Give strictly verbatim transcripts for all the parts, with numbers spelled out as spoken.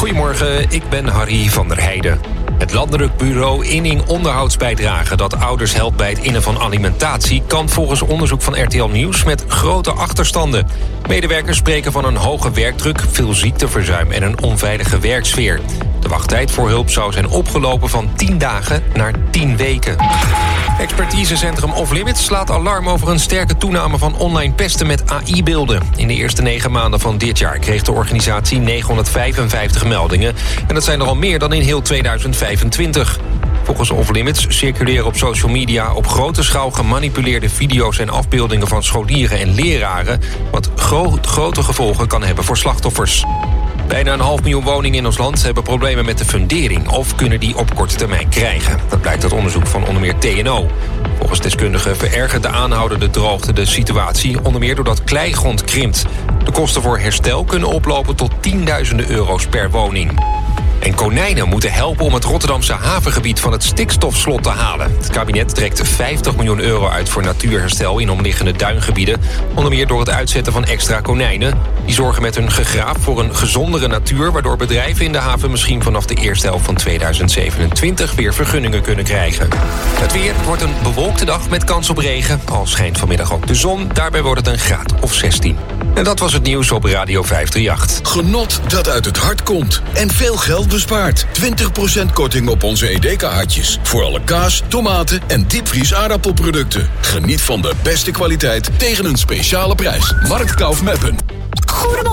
Goedemorgen, ik ben Harry van der Heijden. Het Landelijk Bureau Inning Onderhoudsbijdrage dat ouders helpt bij het innen van alimentatie kan volgens onderzoek van R T L Nieuws met grote achterstanden. Medewerkers spreken van een hoge werkdruk, veel ziekteverzuim en een onveilige werksfeer. De wachttijd voor hulp zou zijn opgelopen van tien dagen naar tien weken. Expertisecentrum Off Limits slaat alarm over een sterke toename van online pesten met A I-beelden. In de eerste negen maanden van dit jaar kreeg de organisatie negenhonderdvijfenvijftig meldingen. En dat zijn er al meer dan in heel tweeduizend vijfentwintig. Volgens Off Limits circuleren op social media op grote schaal gemanipuleerde video's en afbeeldingen van scholieren en leraren, wat gro- grote gevolgen kan hebben voor slachtoffers. Bijna een half miljoen woningen in ons land hebben problemen met de fundering of kunnen die op korte termijn krijgen. Dat blijkt uit onderzoek van onder meer T N O. Volgens deskundigen verergert de aanhoudende droogte de situatie, onder meer doordat kleigrond krimpt. De kosten voor herstel kunnen oplopen tot tienduizenden euro's per woning. En konijnen moeten helpen om het Rotterdamse havengebied van het stikstofslot te halen. Het kabinet trekt vijftig miljoen euro uit voor natuurherstel in omliggende duingebieden. Onder meer door het uitzetten van extra konijnen. Die zorgen met hun gegraaf voor een gezondere natuur, waardoor bedrijven in de haven misschien vanaf de eerste helft van tweeduizend zevenentwintig weer vergunningen kunnen krijgen. Het weer wordt een bewolkte dag met kans op regen. Al schijnt vanmiddag ook de zon. Daarbij wordt het een graad of zestien. En dat was het nieuws op Radio vijfhonderdachtendertig. Genot dat uit het hart komt. En veel geld bespaart. twintig procent korting op onze Edeka-hartjes. Voor alle kaas, tomaten en diepvries aardappelproducten. Geniet van de beste kwaliteit tegen een speciale prijs. Marktkauf Meppen.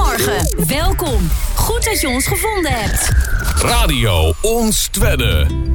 Goedemorgen, welkom. Goed dat je ons gevonden hebt. Radio Ons Twedde.